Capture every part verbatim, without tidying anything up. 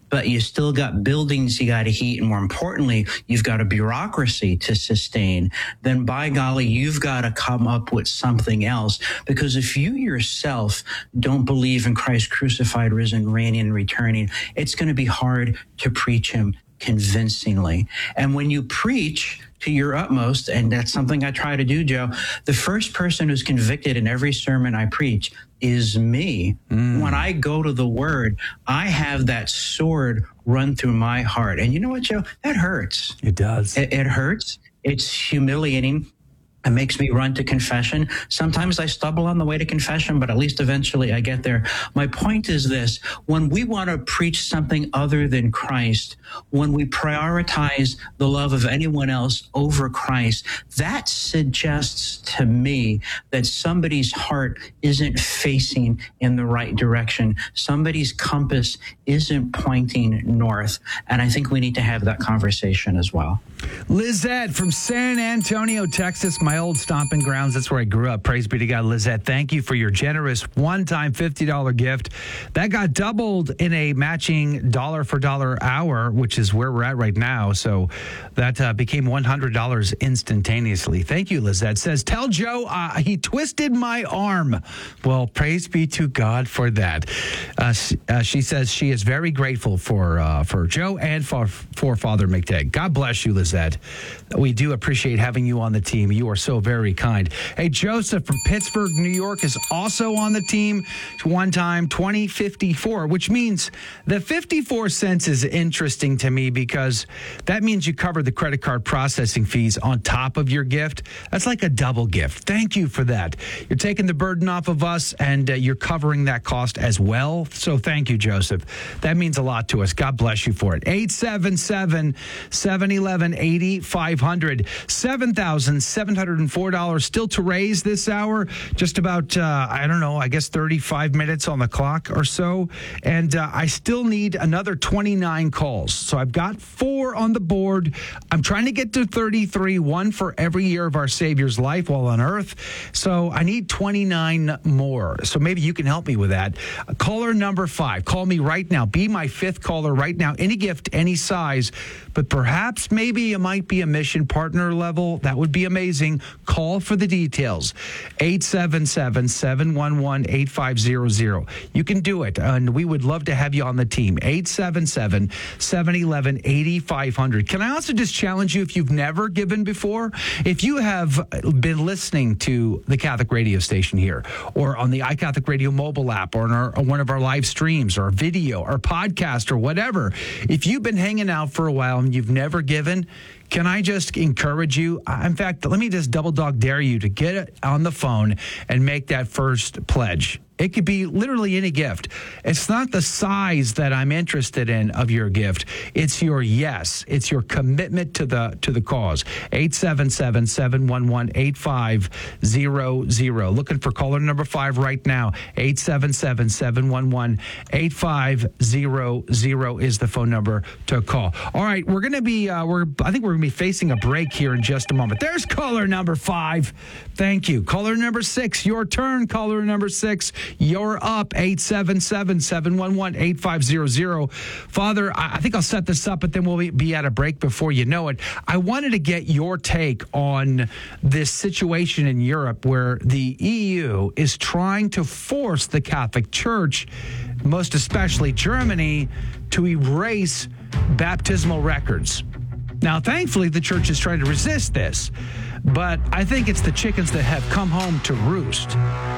but you still got buildings you got to heat, and more importantly, you've got a bureaucracy to sustain, then by golly, you've got to come up with something else. Because if you yourself don't believe in Christ crucified, risen, reigning, and returning, it's going to be hard to preach him convincingly. And when you preach to your utmost, and that's something I try to do, Joe, the first person who's convicted in every sermon I preach is me. Mm. When I go to the word, I have that sword run through my heart. And you know what, Joe? That hurts. It does. It, it hurts. It's humiliating. It makes me run to confession. Sometimes I stumble on the way to confession, but at least eventually I get there. My point is this: when we want to preach something other than Christ, when we prioritize the love of anyone else over Christ, that suggests to me that somebody's heart isn't facing in the right direction. Somebody's compass isn't pointing north. And I think we need to have that conversation as well. Lizette from San Antonio, Texas, my old stomping grounds. That's where I grew up. Praise be to God. Lizette, thank you for your generous one-time fifty dollars gift. That got doubled in a matching dollar-for-dollar hour, which is where we're at right now. So that uh, became one hundred dollars instantaneously. Thank you, Lizette. Says, tell Joe uh, he twisted my arm. Well, praise be to God for that. Uh, uh, she says she is very grateful for uh, for Joe and for, for Father McTagg. God bless you, Lizette. We do appreciate having you on the team. You are so very kind. Hey, Joseph from Pittsburgh, New York is also on the team. One time, twenty fifty-four, which means the fifty-four cents is interesting to me because that means you cover the credit card processing fees on top of your gift. That's like a double gift. Thank you for that. You're taking the burden off of us, and uh, you're covering that cost as well. So thank you, Joseph. That means a lot to us. God bless you for it. eight seven seven, seven one one, eight five hundred. seven thousand seven hundred four dollars still to raise this hour. Just about, uh, I don't know, I guess thirty-five minutes on the clock or so. And uh, I still need another twenty-nine calls. So I've got four on the board. I'm trying to get to thirty-three, one for every year of our Savior's life while on earth. So I need twenty-nine more. So maybe you can help me with that. Caller number five. Call me right now. Be my fifth caller right now. Any gift, any size. But perhaps maybe it might be a mission partner level. That would be amazing. Call for the details. eight seven seven, seven one one, eight five zero zero. You can do it, and we would love to have you on the team. eight seven seven, seven one one, eight five hundred. Can I also just challenge you, if you've never given before, if you have been listening to the Catholic radio station here, or on the iCatholic Radio mobile app, or on, our, on one of our live streams, or video, or podcast, or whatever, if you've been hanging out for a while and you've never given, can I just encourage you? In fact, let me just double dog dare you to get on the phone and make that first pledge. It could be literally any gift. It's not the size that I'm interested in of your gift. It's your yes. It's your commitment to the to the cause. eight seven seven, seven one one, eight five zero zero. Looking for caller number five right now. eight seven seven, seven one one, eight five zero zero is the phone number to call. All right, we're going to be, uh, we're I think we're going to be facing a break here in just a moment. There's caller number five. Thank you. Caller number six, your turn. Caller number six. You're up. eight seven seven, seven one one, eight five zero zero. Father, I think I'll set this up, but then we'll be at a break before you know it. I wanted to get your take on this situation in Europe where the E U is trying to force the Catholic Church, most especially Germany, to erase baptismal records. Now, thankfully, the church is trying to resist this, but I think it's the chickens that have come home to roost.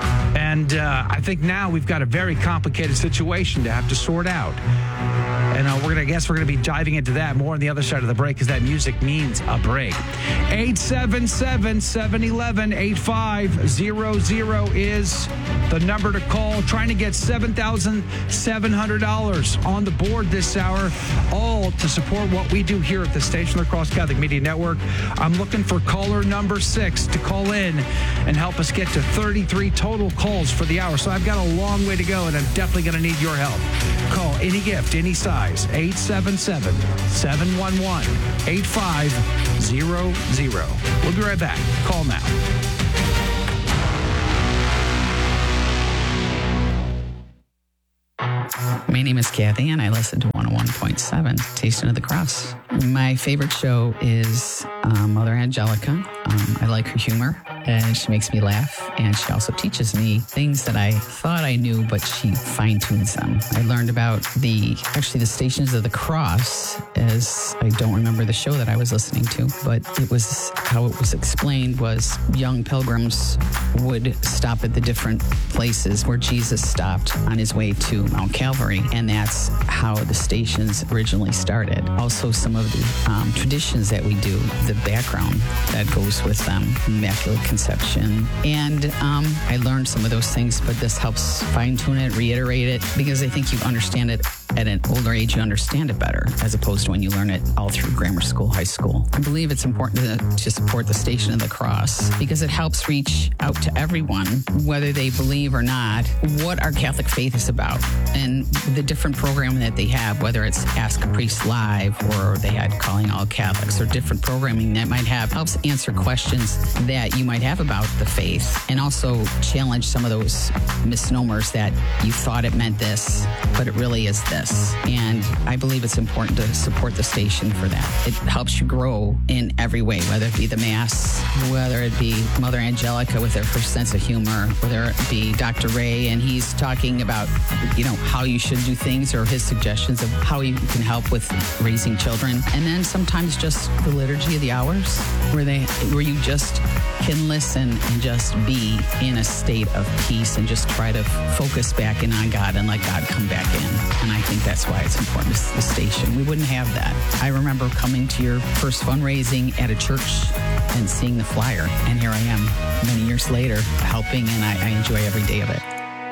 And uh, I think now we've got a very complicated situation to have to sort out. And uh, we're gonna I guess we're going to be diving into that more on the other side of the break, because that music means a break. eight seven seven, seven one one, eight five zero zero is the number to call. Trying to get seven thousand seven hundred dollars on the board this hour, all to support what we do here at the Station La Crosse Catholic Media Network. I'm looking for caller number six to call in and help us get to thirty-three total calls for the hour. So I've got a long way to go, and I'm definitely going to need your help. Call any gift, any size, eight seven seven, seven one one, eight five zero zero. We'll be right back. Call now. My name is Kathy, and I listen to one oh one oh one point seven, Station of the Cross. My favorite show is um, Mother Angelica. Um, I like her humor, and she makes me laugh, and she also teaches me things that I thought I knew, but she fine-tunes them. I learned about the, actually the Stations of the Cross, as I don't remember the show that I was listening to, but it was, how it was explained was young pilgrims would stop at the different places where Jesus stopped on his way to Mount Calvary, and that's how the stations originally started. Also, some of the um, traditions that we do, the background that goes with them, Immaculate Conception. And um, I learned some of those things, but this helps fine-tune it, reiterate it, because I think you understand it at an older age, you understand it better, as opposed to when you learn it all through grammar school, high school. I believe it's important to, to support the Station of the Cross because it helps reach out to everyone, whether they believe or not, what our Catholic faith is about and the different programming that they have, whether it's Ask a Priest Live or they had Calling All Catholics or different programming that might have, helps answer questions that you might have about the faith and also challenge some of those misnomers that you thought it meant this, but it really is this. And I believe it's important to support the station for that. It helps you grow in every way, whether it be the Mass, whether it be Mother Angelica with her, her sense of humor, whether it be Doctor Ray and he's talking about, you know, how you should do things or his suggestions of how you can help with raising children. And then sometimes just the Liturgy of the Hours, where they, where you just can listen and just be in a state of peace and just try to focus back in on God and let God come back in. And I think that's why it's important, the station. We wouldn't have that. I remember coming to your first fundraising at a church and seeing the flyer. And here I am many years later helping, and I, I enjoy every day of it.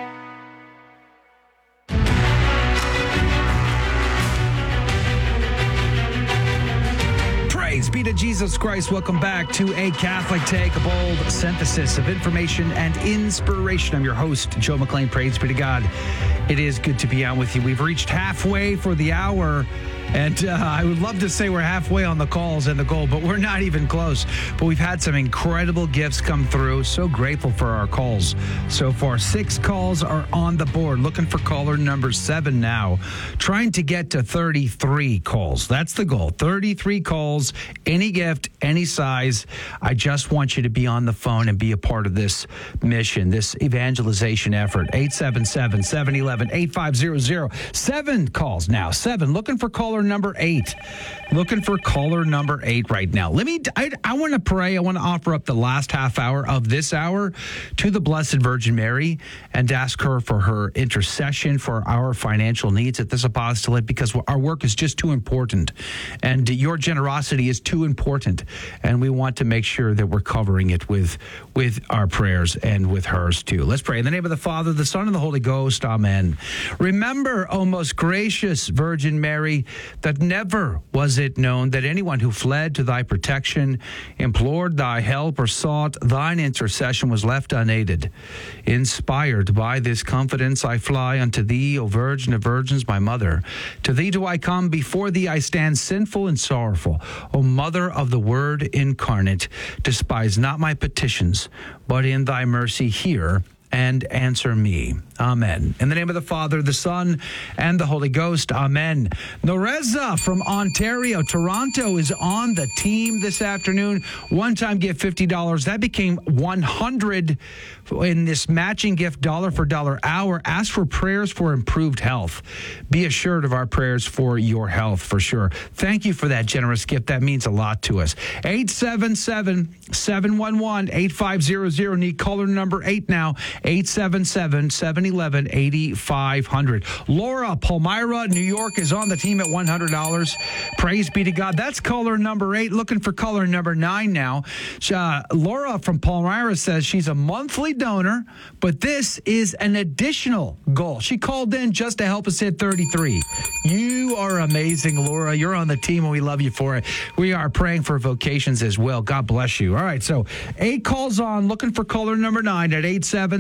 Praise be to Jesus Christ. Welcome back to A Catholic Take, a bold synthesis of information and inspiration. I'm your host, Joe McLean. Praise be to God. It is good to be on with you. We've reached halfway for the hour. And uh, I would love to say we're halfway on the calls and the goal, but we're not even close. But we've had some incredible gifts come through. So grateful for our calls so far. Six calls are on the board. Looking for caller number seven now. Trying to get to thirty-three calls. That's the goal. thirty-three calls, any gift, any size. I just want you to be on the phone and be a part of this mission, this evangelization effort. eight seven seven, seven one one, eight five zero zero. Seven calls now. Seven. Looking for caller number eight. Looking for caller number eight right now. Let me, I, I want to pray. I want to offer up the last half hour of this hour to the Blessed Virgin Mary and ask her for her intercession for our financial needs at this apostolate, because our work is just too important and your generosity is too important. And we want to make sure that we're covering it with, with our prayers and with hers too. Let's pray. In the name of the Father, the Son, and the Holy Ghost. Amen. Remember, O most gracious Virgin Mary, that never was it known that anyone who fled to thy protection, implored thy help, or sought thine intercession was left unaided. Inspired by this confidence, I fly unto thee, O Virgin of Virgins, my mother. To thee do I come, before thee I stand sinful and sorrowful. O Mother of the Word incarnate, despise not my petitions, but in thy mercy hear and answer me. Amen. In the name of the Father, the Son, and the Holy Ghost. Amen. Noreza from Ontario, Toronto is on the team this afternoon. One-time gift, fifty dollars. That became one hundred dollars in this matching gift, dollar for dollar hour. Ask for prayers for improved health. Be assured of our prayers for your health, for sure. Thank you for that generous gift. That means a lot to us. eight seven seven, seven one one, eight five zero zero. Need caller number eight now. eight seven seven, seven one one, eight five zero zero. Laura, Palmyra, New York is on the team at one hundred dollars. Praise be to God. That's caller number eight. Looking for caller number nine now. Uh, Laura from Palmyra says she's a monthly donor, but this is an additional goal. She called in just to help us hit thirty-three. You are amazing, Laura. You're on the team, and we love you for it. We are praying for vocations as well. God bless you. All right, so eight calls on. Looking for caller number nine at eight seven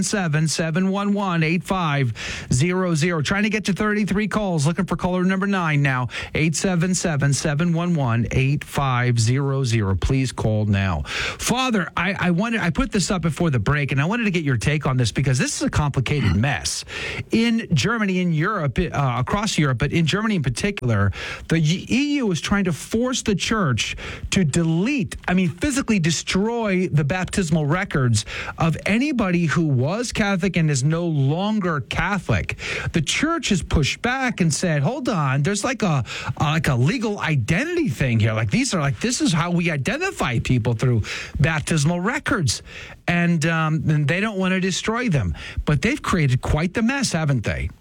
seven, seven one one, eight five zero zero. Trying to get to thirty-three calls. Looking for caller number nine now. eight seven seven, seven one one, eight five zero zero. Please call now. Father, I, I wanted I put this up before the break, and I wanted to get your take on this because this is a complicated mess. In Germany, in Europe, uh, across Europe, but in Germany in particular, the E U is trying to force the church to delete, I mean, physically destroy the baptismal records of anybody who was Catholic and is no longer Catholic. The church has pushed back and said, hold on, there's like a, a like a legal identity thing here. Like these are like, this is how we identify people through baptismal records. And, um, and they don't want to destroy them. But they've created quite the mess, haven't they?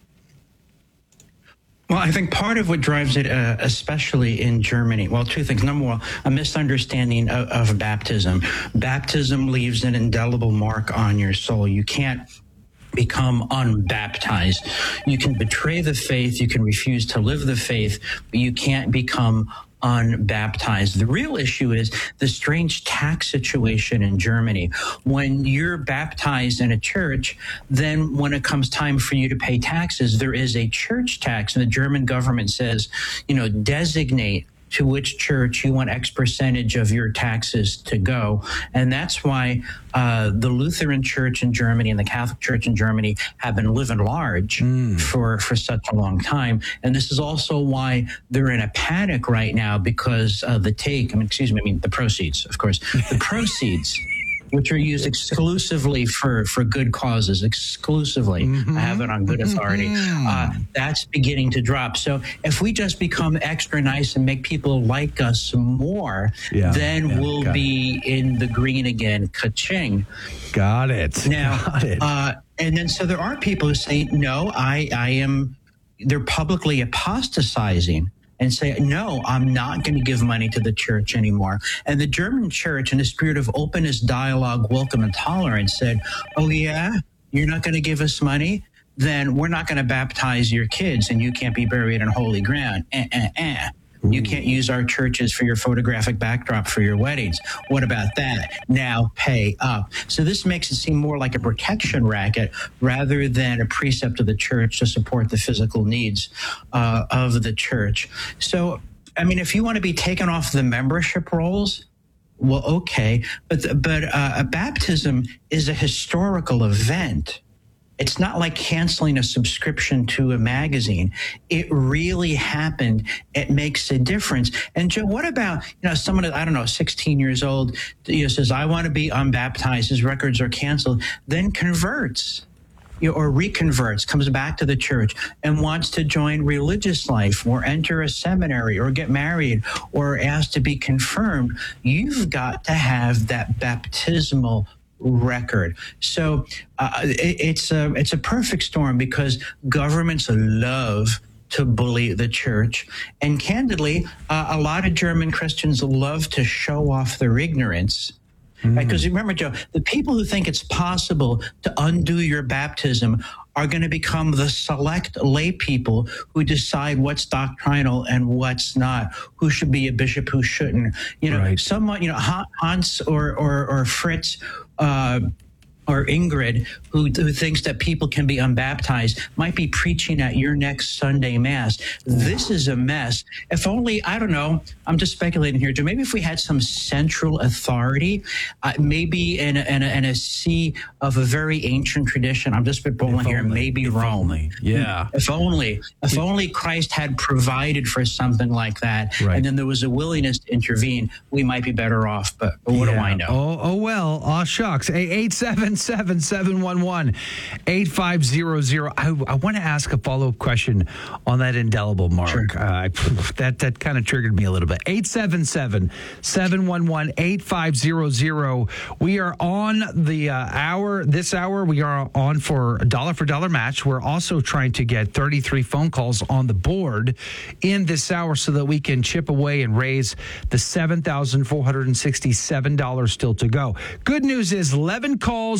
Well, I think part of what drives it, uh, especially in Germany, well, two things. Number one, a misunderstanding of, of baptism. Baptism leaves an indelible mark on your soul. You can't become unbaptized. You can betray the faith. You can refuse to live the faith, but you can't become unbaptized. The real issue is the strange tax situation in Germany. When you're baptized in a church, then when it comes time for you to pay taxes, there is a church tax, and the German government says, you know, designate to which church you want X percentage of your taxes to go. And that's why uh, the Lutheran Church in Germany and the Catholic Church in Germany have been living large mm. for, for such a long time. And this is also why they're in a panic right now because uh, the take, I mean, excuse me, I mean, the proceeds, of course, the proceeds, which are used exclusively for, for good causes, exclusively. Mm-hmm. I have it on good authority. Mm-hmm. Uh, that's beginning to drop. So if we just become extra nice and make people like us more, yeah, then yeah, we'll be it. in the green again. Ka-ching. Got it. Now, got it. Uh, and then so there are people who say, no, I, I am, they're publicly apostatizing and say, no, I'm not going to give money to the church anymore. And the German church, in a spirit of openness, dialogue, welcome, and tolerance, said, oh, yeah, you're not going to give us money? Then we're not going to baptize your kids, and you can't be buried on holy ground. Eh, eh, eh. You can't use our churches for your photographic backdrop for your weddings. What about that? Now pay up. So this makes it seem more like a protection racket rather than a precept of the church to support the physical needs uh, of the church. So, I mean, if you want to be taken off the membership rolls, well, okay. But, but uh, a baptism is a historical event. It's not like canceling a subscription to a magazine. It really happened. It makes a difference. And Joe, what about, you know, someone, I don't know, sixteen years old, you know, says, I want to be unbaptized, his records are canceled, then converts, you know, or reconverts, comes back to the church and wants to join religious life or enter a seminary or get married or ask to be confirmed. You've got to have that baptismal record. So uh, it, it's a it's a perfect storm because governments love to bully the church, and candidly, uh, a lot of German Christians love to show off their ignorance. Mm. Right? Because remember, Joe, the people who think it's possible to undo your baptism are going to become the select lay people who decide what's doctrinal and what's not, who should be a bishop, who shouldn't. You know, right. someone, you know, Hans or or, or Fritz uh, or Ingrid, who, who thinks that people can be unbaptized, might be preaching at your next Sunday Mass. This is a mess. If only, I don't know, I'm just speculating here, Joe, maybe if we had some central authority, uh, maybe in a, in, a, in a sea of a very ancient tradition, I'm just spitballing here, maybe if Rome. Only. Yeah. If only. If yeah. only Christ had provided for something like that, right. and then there was a willingness to intervene, we might be better off, but, but what yeah. do I know? Oh, oh well, aw shucks. eight seven seven, seven one one, eight five zero zero. I, I want to ask a follow-up question on that indelible mark. Sure. Uh, that that kind of triggered me a little bit. eight seven seven, seven one one, eight five zero zero. We are on the uh, hour, this hour, we are on for a dollar for dollar match. We're also trying to get thirty-three phone calls on the board in this hour so that we can chip away and raise the seven thousand four hundred sixty-seven dollars still to go. Good news is eleven calls are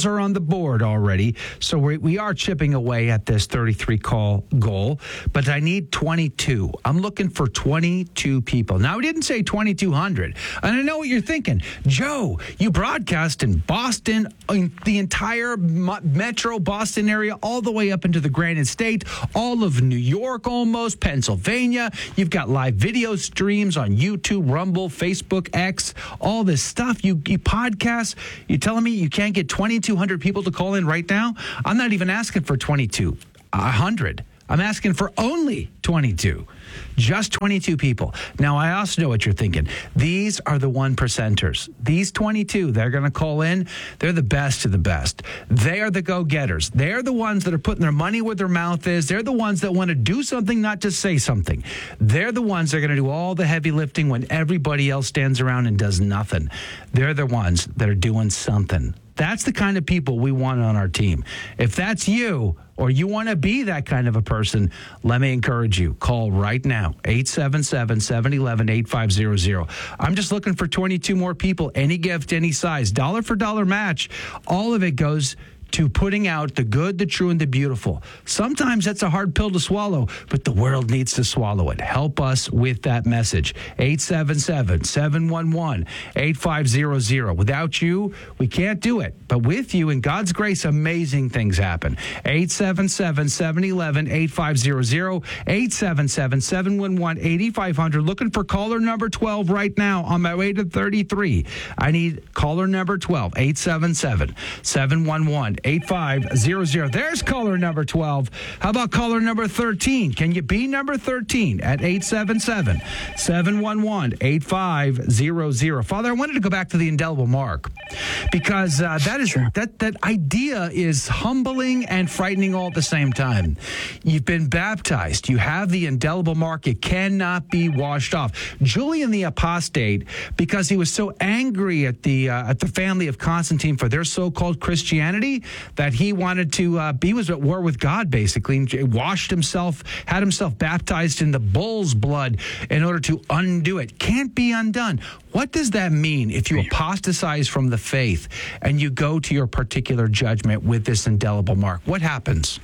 are on the board already. So we, we are chipping away at this thirty-three call goal, but I need twenty-two. I'm looking for twenty-two people. Now, we didn't say twenty-two hundred. And I know what you're thinking. Joe, you broadcast in Boston, in the entire metro Boston area, all the way up into the Granite State, all of New York almost, Pennsylvania. You've got live video streams on YouTube, Rumble, Facebook, X, all this stuff. You, you podcast. You're telling me you can't get twenty-two hundred people to call in right now? I'm not even asking for twenty-two hundred. I'm asking for only twenty-two. Just twenty-two people. Now, I also know what you're thinking. These are the one percenters. These twenty-two, they're going to call in. They're the best of the best. They are the go-getters. They're the ones that are putting their money where their mouth is. They're the ones that want to do something, not just say something. They're the ones that are going to do all the heavy lifting when everybody else stands around and does nothing. They're the ones that are doing something. That's the kind of people we want on our team. If that's you, or you want to be that kind of a person, let me encourage you. Call right now, eight seven seven, seven one one, eight five zero zero. I'm just looking for twenty-two more people, any gift, any size, dollar for dollar match. All of it goes to putting out the good, the true, and the beautiful. Sometimes that's a hard pill to swallow, but the world needs to swallow it. Help us with that message. eight seven seven, seven one one, eight five zero zero. Without you, we can't do it. But with you, in God's grace, amazing things happen. eight seven seven, seven one one, eight five zero zero, eight seven seven, seven one one, eight five zero zero. Looking for caller number twelve right now on my way to thirty-three. I need caller number twelve, eight seven seven, seven one one, eight five zero zero. There's caller number twelve. How about caller number thirteen? Can you be number thirteen at eight seven seven, seven one one, eight five zero zero? Father, I wanted to go back to the indelible mark because uh, that is sure. that that idea is humbling and frightening all at the same time. You've been baptized. You have the indelible mark. It cannot be washed off. Julian the Apostate, because he was so angry at the uh, at the family of Constantine for their so-called Christianity, that he wanted to uh, be was at war with God, basically, and washed himself, had himself baptized in the bull's blood in order to undo it. Can't be undone. What does that mean if you apostatize from the faith and you go to your particular judgment with this indelible mark? What happens?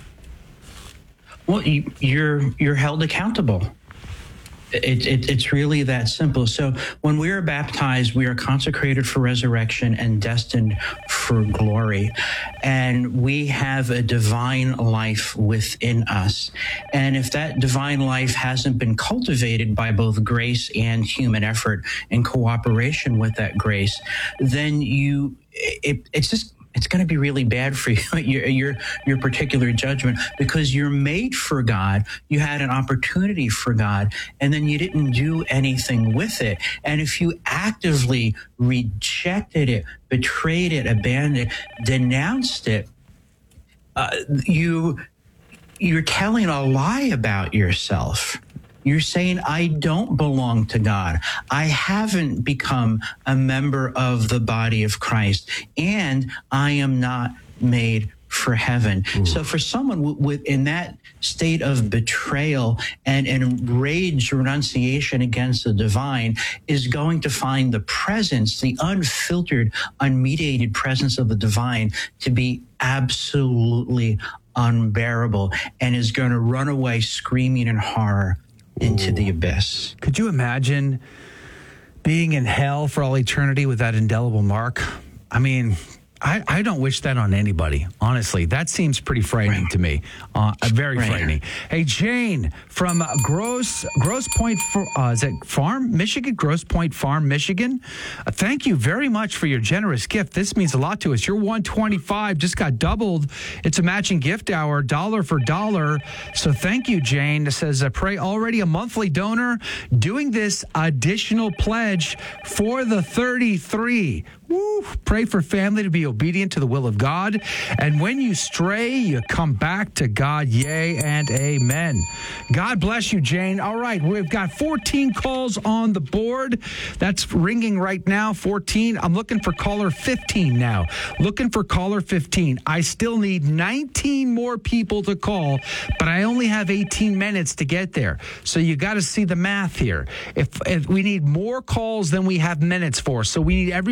Well, you, you're you're held accountable. It, it, it's really that simple. So when we are baptized, we are consecrated for resurrection and destined for glory. And we have a divine life within us. And if that divine life hasn't been cultivated by both grace and human effort in cooperation with that grace, then you, it, it's just, it's going to be really bad for you, your, your your particular judgment, because you're made for God. You had an opportunity for God, and then you didn't do anything with it. And if you actively rejected it, betrayed it, abandoned it, denounced it, uh, you you're telling a lie about yourself. You're saying, I don't belong to God. I haven't become a member of the body of Christ, and I am not made for heaven. Ooh. So for someone w- with in that state of betrayal and enraged renunciation against the divine is going to find the presence, the unfiltered, unmediated presence of the divine to be absolutely unbearable, and is going to run away screaming in horror into the abyss. Could you imagine being in hell for all eternity with that indelible mark? I mean, I, I don't wish that on anybody, honestly. That seems pretty frightening right. to me. Uh, very right. frightening. Hey, Jane from uh, Gross Gross Point, uh, is that Farm, Michigan? Gross Point Farm, Michigan. Uh, thank you very much for your generous gift. This means a lot to us. Your one twenty-five just got doubled. It's a matching gift hour, dollar for dollar. So thank you, Jane. It says, I pray already a monthly donor doing this additional pledge for the thirty-three. Woo. Pray for family to be obedient to the will of God. And when you stray, you come back to God. Yea and amen. God bless you, Jane. All right. We've got fourteen calls on the board. That's ringing right now. fourteen. I'm looking for caller fifteen now. Looking for caller fifteen. I still need nineteen more people to call, but I only have eighteen minutes to get there. So you got to see the math here. If, if we need more calls than we have minutes for, so we need everybody jumping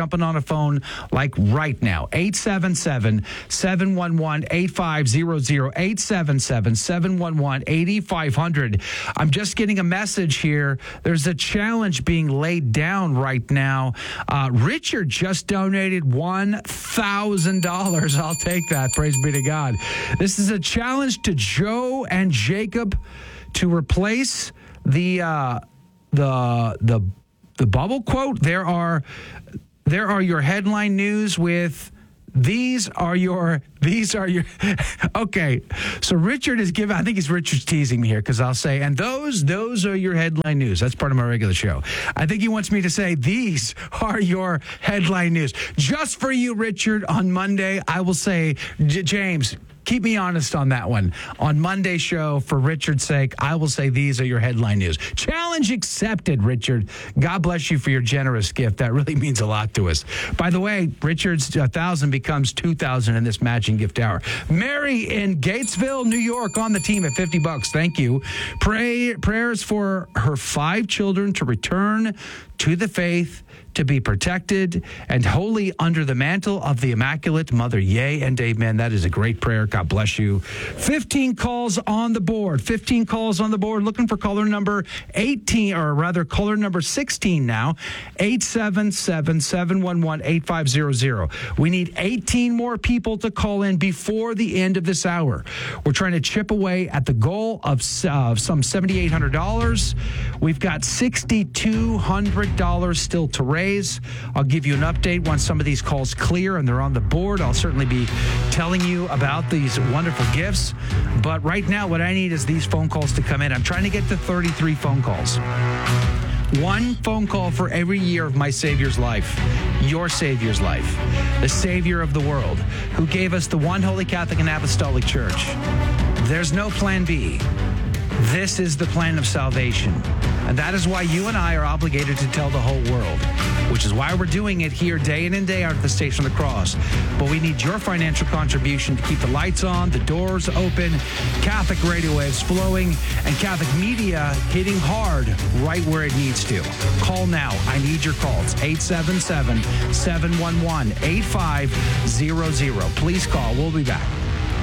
jumping on a phone like right now. eight seven seven, seven one one, eight five zero zero, eight seven seven, seven one one, eight five zero zero. I'm just getting a message here. There's a challenge being laid down right now. Uh, Richard just donated one thousand dollars. I'll take that. Praise be to God. This is a challenge to Joe and Jacob to replace the uh, the the the bubble quote. There are there are your headline news with these are your these are your okay. So Richard is giving. I think he's Richard's teasing me here because I'll say and those those are your headline news. That's part of my regular show. I think he wants me to say these are your headline news just for you, Richard. On Monday, I will say J- James. Keep me honest on that one. On Monday's show, for Richard's sake, I will say these are your headline news. Challenge accepted, Richard. God bless you for your generous gift. That really means a lot to us. By the way, Richard's one thousand becomes two thousand in this matching gift hour. Mary in Gatesville, New York, on the team at fifty bucks. Thank you. Pray prayers for her five children to return to the faith, to be protected and wholly under the mantle of the Immaculate Mother. Yea and amen. That is a great prayer. God bless you. fifteen calls on the board. fifteen calls on the board. Looking for caller number eighteen, or rather caller number sixteen now. eight seven seven, seven one one, eight five zero zero. We need eighteen more people to call in before the end of this hour. We're trying to chip away at the goal of uh, some seven thousand eight hundred dollars. We've got six thousand two hundred dollars still to raise. I'll give you an update once some of these calls clear and they're on the board. I'll certainly be telling you about these wonderful gifts. But right now, what I need is these phone calls to come in. I'm trying to get to thirty-three phone calls. One phone call for every year of my Savior's life, your Savior's life, the Savior of the world, who gave us the one Holy Catholic and Apostolic Church. There's no plan B. This is the plan of salvation. And that is why you and I are obligated to tell the whole world, which is why we're doing it here day in and day out at the Station of the Cross. But we need your financial contribution to keep the lights on, the doors open, Catholic radio waves flowing, and Catholic media hitting hard right where it needs to. Call now. I need your calls. eight seven seven, seven one one, eight five zero zero. Please call. We'll be back.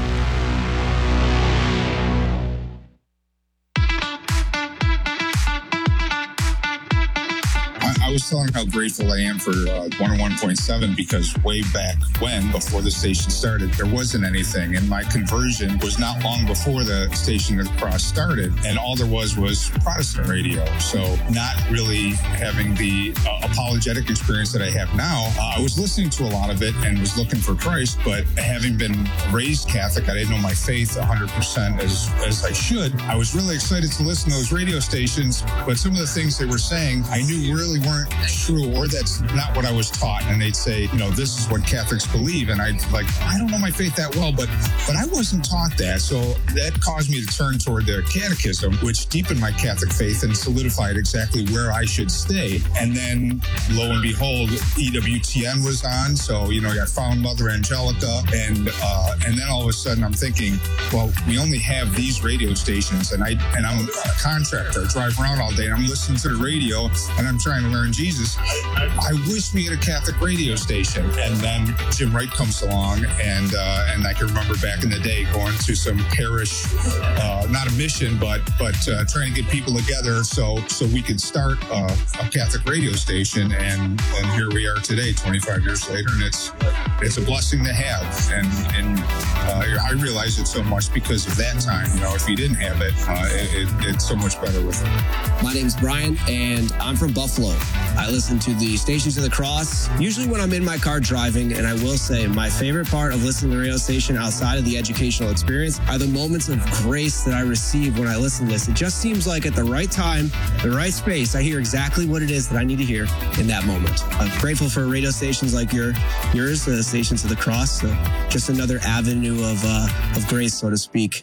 I was telling how grateful I am for uh, one oh one point seven because way back when, before the station started, there wasn't anything. And my conversion was not long before the Station of the Cross started. And all there was was Protestant radio. So not really having the uh, apologetic experience that I have now. Uh, I was listening to a lot of it and was looking for Christ. But having been raised Catholic, I didn't know my faith one hundred percent as, as I should. I was really excited to listen to those radio stations. But some of the things they were saying, I knew really weren't true, or that's not what I was taught. And they'd say, you know, this is what Catholics believe. And I'd like, I don't know my faith that well, but but I wasn't taught that. So that caused me to turn toward the catechism, which deepened my Catholic faith and solidified exactly where I should stay. And then lo and behold, E W T N was on. So, you know, I found Mother Angelica. And uh, and then all of a sudden I'm thinking, well, we only have these radio stations. And, I, and I'm a contractor. I drive around all day and I'm listening to the radio and I'm trying to learn Jesus. I wish we had a Catholic radio station. And then Jim Wright comes along, and uh, and I can remember back in the day going to some parish, uh, not a mission, but but uh, trying to get people together so so we could start uh, a Catholic radio station. And and here we are today, twenty-five years later, and it's it's a blessing to have. And and uh, I realize it so much because of that time. You know, if you didn't have it, uh, it, it it's so much better with it. My name's Brian, and I'm from Buffalo. I listen to the Stations of the Cross, usually when I'm in my car driving, and I will say my favorite part of listening to the radio station outside of the educational experience are the moments of grace that I receive when I listen to this. It just seems like at the right time, the right space, I hear exactly what it is that I need to hear in that moment. I'm grateful for radio stations like your, yours, the Stations of the Cross, uh, just another avenue of, uh, of grace, so to speak.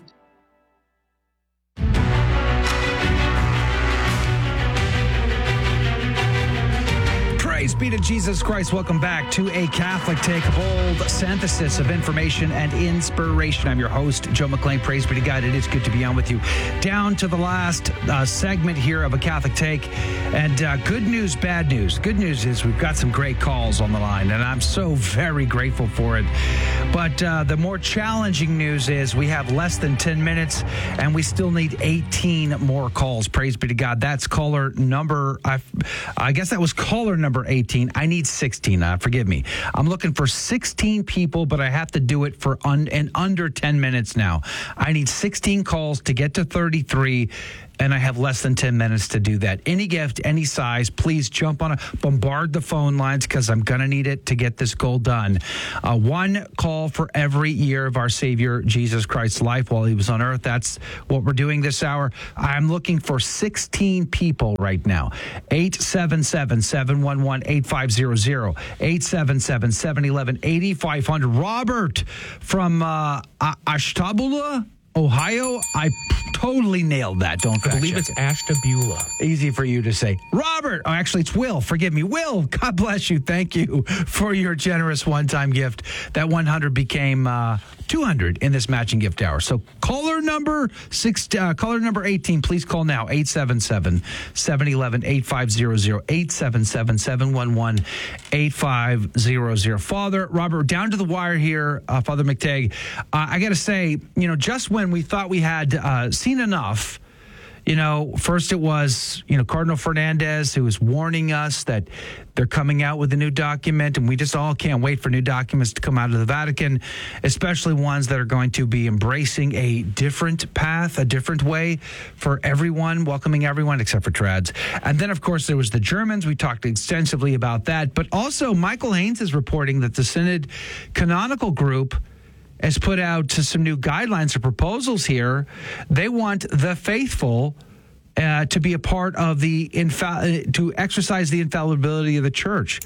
be to Jesus Christ. Welcome back to A Catholic Take, a bold synthesis of information and inspiration. I'm your host, Joe McClain. Praise be to God. It is good to be on with you. Down to the last uh, segment here of A Catholic Take. And uh, good news, bad news. Good news is we've got some great calls on the line, and I'm so very grateful for it. But uh, the more challenging news is we have less than ten minutes, and we still need eighteen more calls. Praise be to God. That's caller number, I, I guess that was caller number eighteen. I need sixteen. Uh, forgive me. I'm looking for sixteen people, but I have to do it for un, in under ten minutes now. I need sixteen calls to get to thirty-three. And I have less than ten minutes to do that. Any gift, any size, please jump on a bombard the phone lines because I'm going to need it to get this goal done. Uh, one call for every year of our Savior Jesus Christ's life while he was on earth. That's what we're doing this hour. I'm looking for sixteen people right now. eight seven seven, seven one one, eight five zero zero. eight seven seven, seven one one, eight five zero zero. Robert from uh, Ashtabula, Ohio. I totally nailed that. Don't I believe it's it. Ashtabula. Easy for you to say. Robert. Oh, actually, it's Will. Forgive me. Will, God bless you. Thank you for your generous one-time gift. That one hundred became uh, two hundred in this matching gift hour. So caller number six, uh, caller number eighteen, please call now. eight seven seven, seven one one, eight five zero zero. eight seven seven, seven one one, eight five zero zero. Father, Robert, down to the wire here, uh, Father McTagg. Uh, I got to say, you know, just when we thought we had uh, seen enough, you know, first it was, you know, Cardinal Fernandez who was warning us that they're coming out with a new document, and we just all can't wait for new documents to come out of the Vatican, especially ones that are going to be embracing a different path, a different way for everyone, welcoming everyone except for trads. And then, of course, there was the Germans. We talked extensively about that. But also, Michael Haynes is reporting that the Synod Canonical Group has put out some new guidelines or proposals here. They want the faithful uh, to be a part of the, infa- to exercise the infallibility of the church.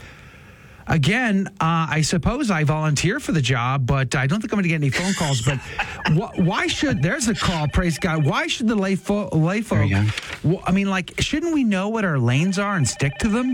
Again, uh, I suppose I volunteer for the job, but I don't think I'm going to get any phone calls. But wh- why should, there's a call, praise God. Why should the lay, fo- lay folk, well, I mean, like, shouldn't we know what our lanes are and stick to them?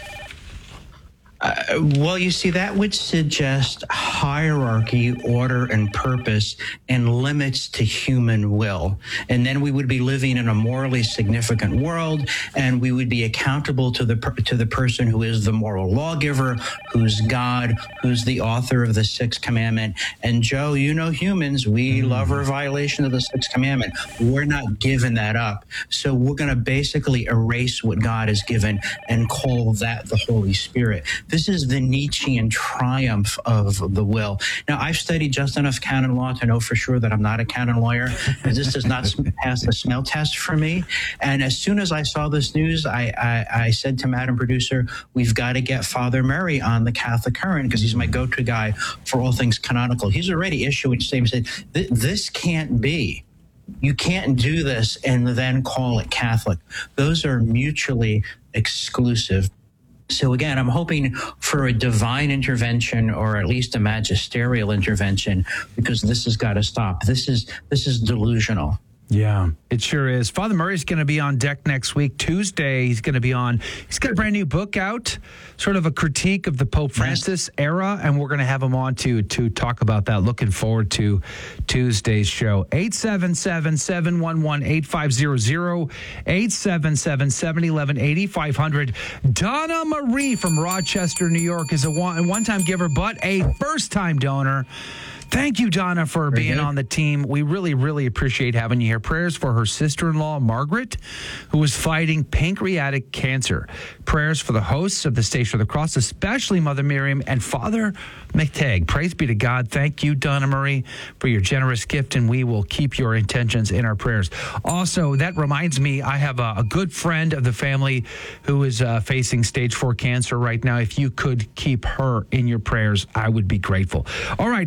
Uh, well, you see, that would suggest hierarchy, order, and purpose, and limits to human will. And then we would be living in a morally significant world, and we would be accountable to the to the person who is the moral lawgiver, who's God, who's the author of the Sixth Commandment. And Joe, you know, humans, we mm. love our violation of the Sixth Commandment. We're not giving that up. So we're going to basically erase what God has given and call that the Holy Spirit. This is the Nietzschean triumph of the will. Now, I've studied just enough canon law to know for sure that I'm not a canon lawyer, and this does not pass the smell test for me. And as soon as I saw this news, I, I, I said to Madam Producer, we've got to get Father Murray on the Catholic Current because he's my go-to guy for all things canonical. He's already issuing statements saying, this can't be. You can't do this and then call it Catholic. Those are mutually exclusive. So again, I'm hoping for a divine intervention or at least a magisterial intervention because this has got to stop. This is this is delusional. Yeah, it sure is. Father Murray's going to be on deck next week. Tuesday, he's going to be on. He's got a brand new book out, sort of a critique of the Pope Francis era, and we're going to have him on to to talk about that. Looking forward to Tuesday's show. eight seven seven, seven one one, eight five zero zero, eight seven seven, seven one one, eight five zero zero. Donna Marie from Rochester, New York is a one, one-time giver, but a first-time donor. Thank you, Donna, for being mm-hmm. on the team. We really, really appreciate having you here. Prayers for her sister-in-law, Margaret, who is fighting pancreatic cancer. Prayers for the hosts of the Station of the Cross, especially Mother Miriam and Father McTagg. Praise be to God. Thank you, Donna Marie, for your generous gift, and we will keep your intentions in our prayers. Also, that reminds me, I have a, a good friend of the family who is uh, facing stage four cancer right now. If you could keep her in your prayers, I would be grateful. All right, phone line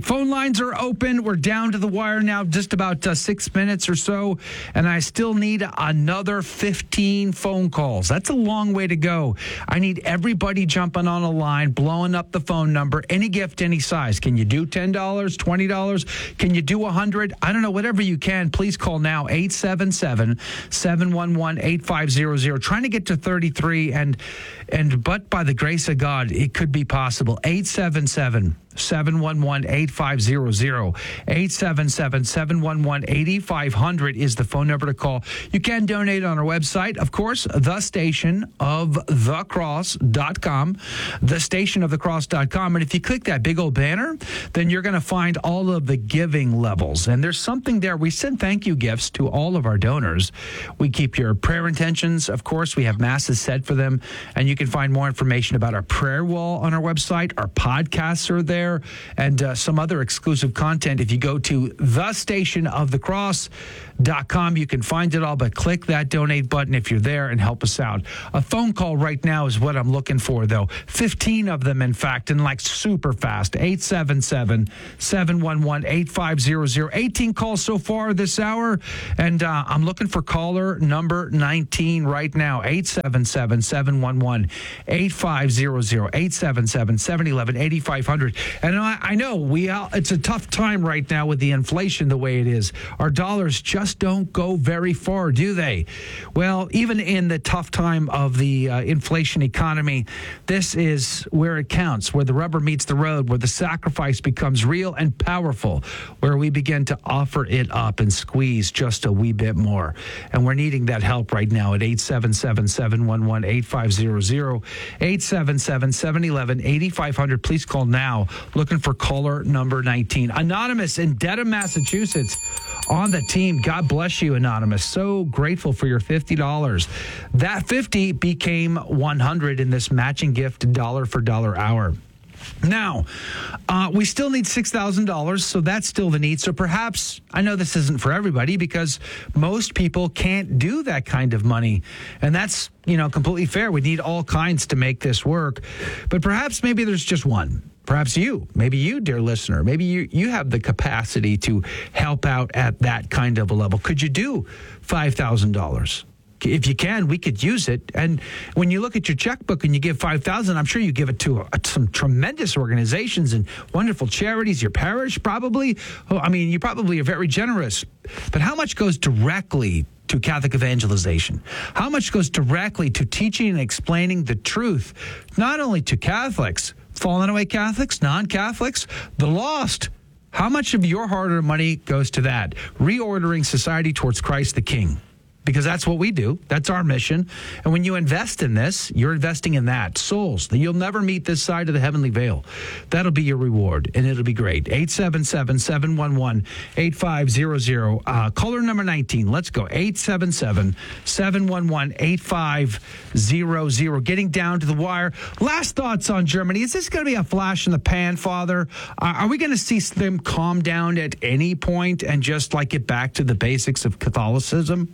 lines are open. We're down to the wire now, just about uh, six minutes or so, and I still need another fifteen phone calls. That's a long way to go. I need everybody jumping on a line, blowing up the phone number, any gift, any size. Can you do ten dollars, twenty dollars? Can you do one hundred dollars? I don't know, whatever you can. Please call now, eight seven seven, seven one one, eight five zero zero. Trying to get to thirty-three, and and but by the grace of God, it could be possible. eight seven seven, seven one one, eight five zero zero. eight seven seven, seven one one, eight five zero zero is the phone number to call. You can donate on our website, of course, the station of the cross dot com, the station of the cross dot com. And if you click that big old banner, then you're going to find all of the giving levels. And there's something there. We send thank you gifts to all of our donors. We keep your prayer intentions. Of course, we have masses said for them. And you can find more information about our prayer wall on our website. Our podcasts are there, and uh, some other exclusive content. If you go to the station of the cross dot com, you can find it all, but click that donate button if you're there and help us out. A phone call right now is what I'm looking for, though. fifteen of them, in fact, and like super fast. eight seven seven, seven one one, eight five zero zero. eighteen calls so far this hour, and uh, I'm looking for caller number nineteen right now. eight seven seven, seven one one, eight five zero zero. eight seven seven, seven one one, eight five zero zero. And I, I know we uh, it's a tough time right now with the inflation the way it is. Our dollars just don't go very far, do they? Well, even in the tough time of the uh, inflation economy, this is where it counts, where the rubber meets the road, where the sacrifice becomes real and powerful, where we begin to offer it up and squeeze just a wee bit more. And we're needing that help right now at eight seven seven, seven one one, eight five zero zero, eight seven seven, seven one one, eight five zero zero. Please call now. Looking for caller number nineteen. Anonymous in Dedham, Massachusetts, on the team. God bless you, Anonymous. So grateful for your fifty dollars. That fifty became one hundred in this matching gift dollar for dollar hour. Now, uh, we still need six thousand dollars, so that's still the need. So perhaps, I know this isn't for everybody because most people can't do that kind of money. And that's, you know, completely fair. We need all kinds to make this work. But perhaps maybe there's just one. Perhaps you, maybe you, dear listener, maybe you, you have the capacity to help out at that kind of a level. Could you do five thousand dollars? If you can, we could use it. And when you look at your checkbook and you give five thousand dollars, I'm sure you give it to uh, some tremendous organizations and wonderful charities, your parish probably. Oh, I mean, you probably are very generous. But how much goes directly to Catholic evangelization? How much goes directly to teaching and explaining the truth, not only to Catholics, fallen away Catholics, non-Catholics, the lost? How much of your hard-earned money goes to that? Reordering society towards Christ the King. Because that's what we do. That's our mission. And when you invest in this, you're investing in that. Souls that you'll never meet this side of the heavenly veil. That'll be your reward, and it'll be great. eight seven seven, seven one one, eight five zero zero. Uh, caller number nineteen. Let's go. eight seven seven, seven one one, eight five zero zero. Getting down to the wire. Last thoughts on Germany. Is this going to be a flash in the pan, Father? Uh, are we going to see them calm down at any point and just like get back to the basics of Catholicism?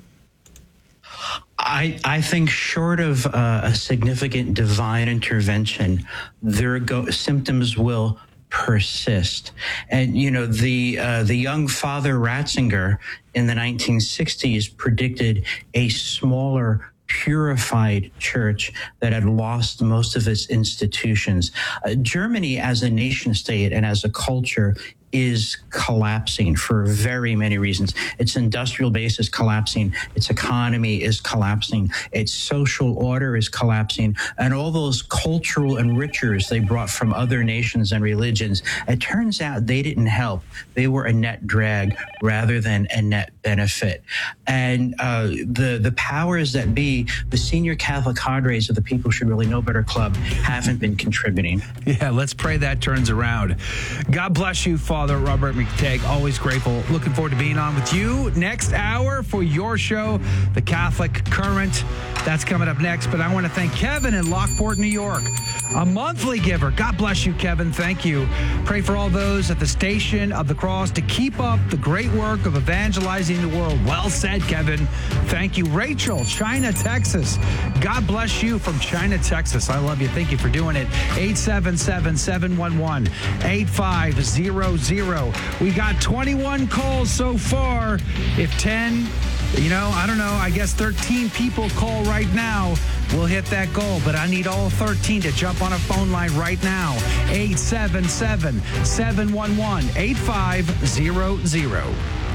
I, I think short of uh, a significant divine intervention, their go- symptoms will persist. And, you know, the uh, the young Father Ratzinger in the nineteen sixties predicted a smaller, purified church that had lost most of its institutions. Uh, Germany as a nation state and as a culture is collapsing for very many reasons. Its industrial base is collapsing. Its economy is collapsing. Its social order is collapsing. And all those cultural enrichers they brought from other nations and religions, it turns out they didn't help. They were a net drag rather than a net benefit. And uh, the, the powers that be, the senior Catholic cadres of the People Should Really Know Better Club, haven't been contributing. Yeah, let's pray that turns around. God bless you, Father Robert McTagg. Always grateful. Looking forward to being on with you next hour for your show, The Catholic Current. That's coming up next. But I want to thank Kevin in Lockport, New York. a monthly giver. God bless you, Kevin. Thank you. Pray for all those at the Station of the Cross to keep up the great work of evangelizing the world. Well said, Kevin. Thank you. Rachel, China, Texas. God bless you from China, Texas. I love you. Thank you for doing it. eight seven seven, seven one one, eight five zero zero. We got twenty-one calls so far. If ten, you know, I don't know, I guess thirteen people call right now, we'll hit that goal. But I need all thirteen to jump on a phone line right now. eight seven seven, seven one one, eight five zero zero.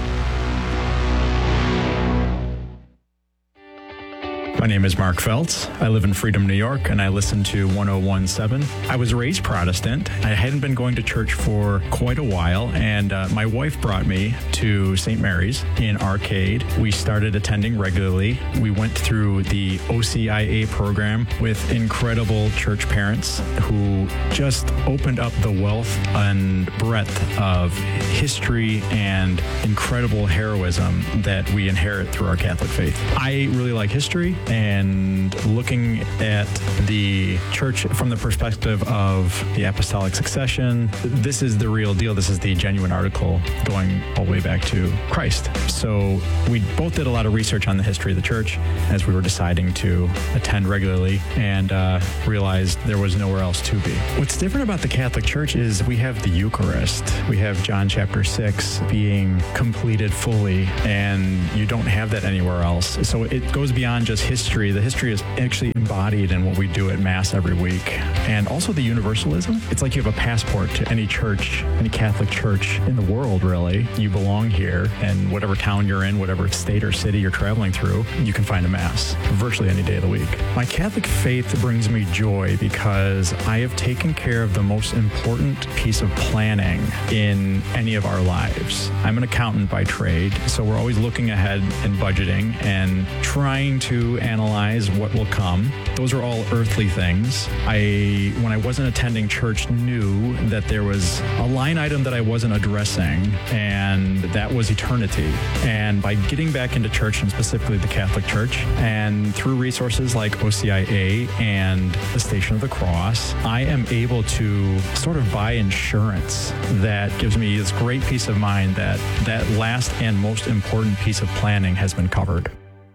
My name is Mark Feltz. I live in Freedom, New York, and I listen to one oh one point seven. I was raised Protestant. I hadn't been going to church for quite a while, and uh, my wife brought me to Saint Mary's in Arcade. We started attending regularly. We went through the O C I A program with incredible church parents who just opened up the wealth and breadth of history and incredible heroism that we inherit through our Catholic faith. I really like history, and looking at the church from the perspective of the apostolic succession, this is the real deal. This is the genuine article going all the way back to Christ. So we both did a lot of research on the history of the church as we were deciding to attend regularly, and uh, realized there was nowhere else to be. What's different about the Catholic Church is we have the Eucharist. We have John chapter six being completed fully, and you don't have that anywhere else. So it goes beyond just history. The history is actually embodied in what we do at Mass every week. And also the universalism. It's like you have a passport to any church, any Catholic church in the world, really. You belong here, and whatever town you're in, whatever state or city you're traveling through, you can find a Mass virtually any day of the week. My Catholic faith brings me joy because I have taken care of the most important piece of planning in any of our lives. I'm an accountant by trade, so we're always looking ahead and budgeting and trying to analyze what will come. Those are all earthly things. I, when I wasn't attending church, knew that there was a line item that I wasn't addressing, and that was eternity. And by getting back into church, and specifically the Catholic Church, and through resources like O C I A and the Station of the Cross, I am able to sort of buy insurance that gives me this great peace of mind that that last and most important piece of planning has been covered.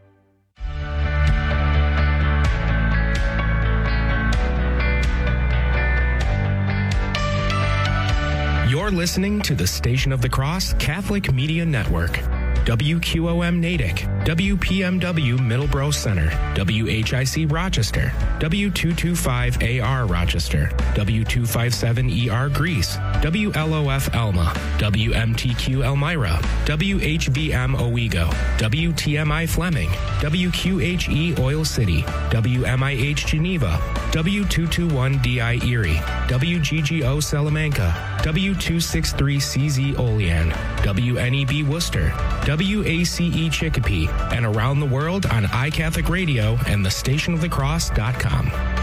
You're listening to the Station of the Cross Catholic Media Network. W Q O M Natick, W P M W Middleborough Center, W H I C Rochester, W two twenty-five A R Rochester, W two fifty-seven E R Greece, W L O F Elma, W M T Q Elmira, W H V M Owego, W T M I Fleming, W Q H E Oil City, W M I H Geneva, W two twenty-one D I Erie, W G G O Salamanca, W two sixty-three C Z Olean, W N E B Worcester, W A C E Chicopee, and around the world on iCatholic Radio and the station of the cross dot com.